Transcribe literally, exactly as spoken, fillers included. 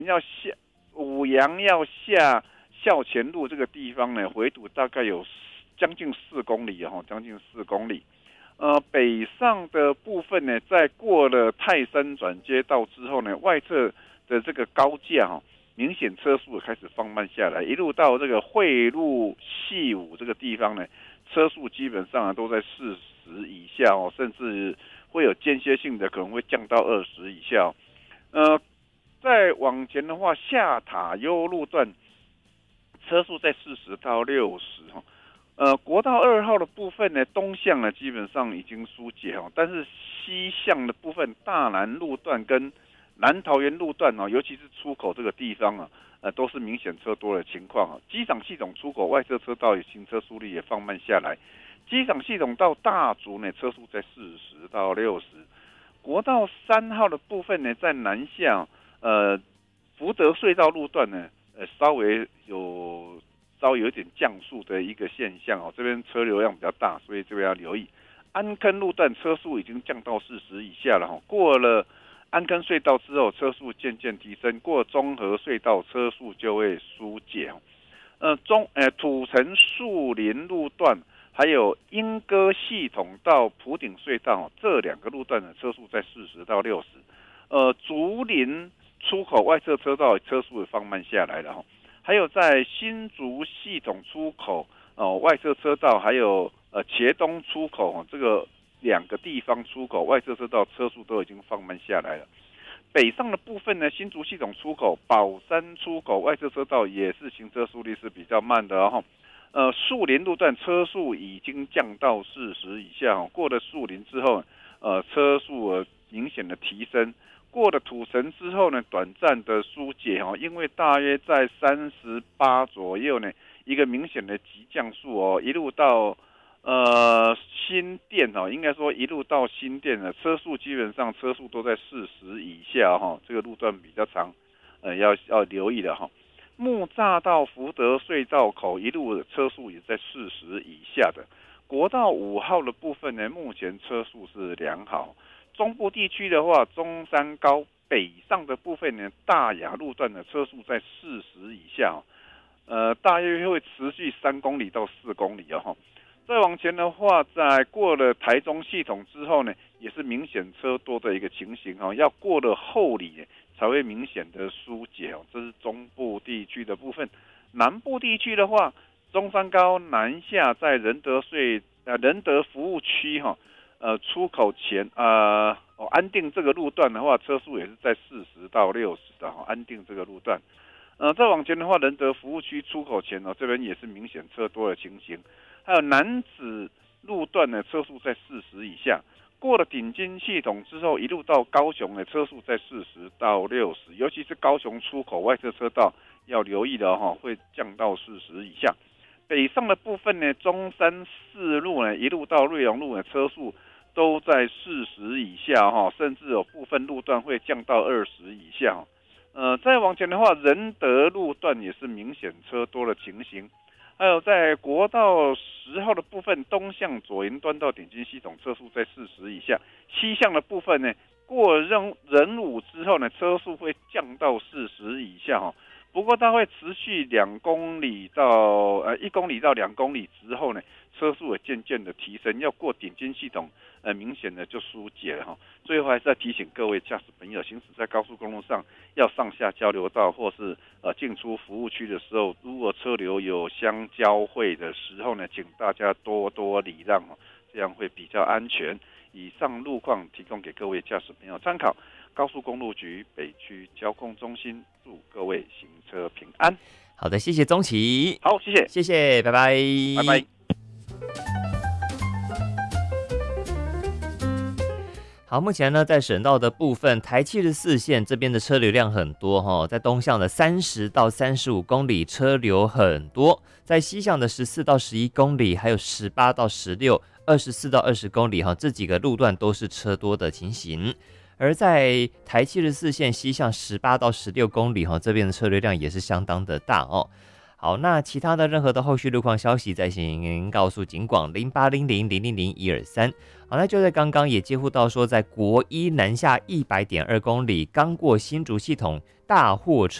要下五羊要下校前路这个地方呢，回堵大概有将近四公里哈，将近四公里。呃，北上的部分呢，在过了泰山转接道之后呢，外侧的这个高架哈，明显车速开始放慢下来，一路到这个汇路细武这个地方呢，车速基本上都在四十以下哦，甚至会有间歇性的可能会降到二十以下哦。呃，再往前的话，下塔悠路段车速在四十到六十哈。呃，国道二号的部分呢，东向呢基本上已经疏解哈，但是西向的部分，大南路段跟南桃园路段哦，尤其是出口这个地方啊，呃，都是明显车多的情况啊。机场系统出口外侧车道行车速率也放慢下来，机场系统到大竹呢，车速在四十到六十。国道三号的部分呢，在南向呃福德隧道路段呢，呃稍微有。稍微有一点降速的一个现象哦，这边车流量比较大，所以这边要留意。安坑路段车速已经降到四十以下了哈，过了安坑隧道之后，车速渐渐提升，过中和隧道车速就会疏解。呃，中呃土城树林路段还有莺歌系统到埔顶隧道这两个路段的车速在四十到六十。呃，竹林出口外侧车道车速也放慢下来了哈。还有在新竹系统出口哦，外侧车道，还有呃茄东出口哦，这个两个地方出口外侧车道车速都已经放慢下来了。北上的部分呢，新竹系统出口、宝山出口外侧车道也是行车速率是比较慢的哦。呃，树林路段车速已经降到四十以下哦，过了树林之后，呃，车速呃明显的提升。过了土城之后呢，短暂的疏解哈，因为大约在三十八左右呢，一个明显的急降速哦，一路到呃新店哦，应该说一路到新店的车速基本上车速都在四十以下哈，这个路段比较长，呃要要留意的哈。木栅到福德隧道口一路的车速也在四十以下的。国道五号的部分呢，目前车速是良好。中部地区的话，中山高北上的部分呢，大雅路段的车速在四十以下，呃，大约会持续三公里到四公里哦。再往前的话，在过了台中系统之后呢，也是明显车多的一个情形哦，要过了后里才会明显的疏解哦。这是中部地区的部分。南部地区的话，中山高南下在仁德隧呃仁德服务区哈。哦呃，出口前呃、哦，安定这个路段的话，车速也是在四十到六十的哈。安定这个路段，呃，再往前的话，仁德服务区出口前哦，这边也是明显车多的情形。还有南子路段呢，车速在四十以下。过了顶金系统之后，一路到高雄的车速在四十到六十，尤其是高雄出口外侧车道要留意的哈，会降到四十以下。北上的部分呢，中山四路呢，一路到瑞隆路的车速都在四十以下哈，甚至有部分路段会降到二十以下。呃，再往前的话，仁德路段也是明显车多的情形。还有在国道十号的部分，东向左营端到顶金系统车速在四十以下，西向的部分呢，过仁仁武之后呢，车速会降到四十以下哈。不过它会持续两公里到呃一公里到两公里之后呢，车速也渐渐的提升，要过顶尖系统，呃明显的就疏解了哈。最后还是要提醒各位驾驶朋友，行驶在高速公路上，要上下交流道或是呃进出服务区的时候，如果车流有相交汇的时候呢，请大家多多礼让哦，这样会比较安全。以上路况提供给各位驾驶朋友参考。高速公路局北区交通中心祝各位行车平安。 好的，谢谢宗岐。 好，谢谢， 谢谢，拜拜， 拜拜。 好，目前呢，在省道的部分，台七十四线这边的车流量很多哈，在东向的三十到三十五公里车流很多，在西向的十四到十一公里，还有十八到十六、二十四到二十公里哈，这几个路段都是车多的情形。而在台七十四线西向十八到十六公里哈，这边的车流量也是相当的大哦。 好，那其他的任何的后续路况消息，再请您告诉警广零八零零零零零一二三。好，那就在刚刚也接触到说，在国一南下一百点二公里，刚过新竹系统大货车